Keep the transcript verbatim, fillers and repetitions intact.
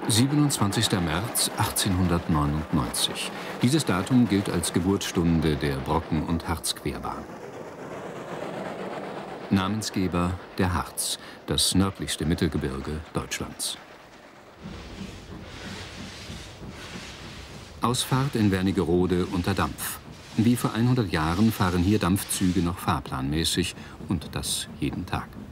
siebenundzwanzigster März achtzehnhundertneunundneunzig. Dieses Datum gilt als Geburtsstunde der Brocken- und Harzquerbahn. Namensgeber der Harz, das nördlichste Mittelgebirge Deutschlands. Ausfahrt in Wernigerode unter Dampf. Wie vor hundert Jahren fahren hier Dampfzüge noch fahrplanmäßig und das jeden Tag.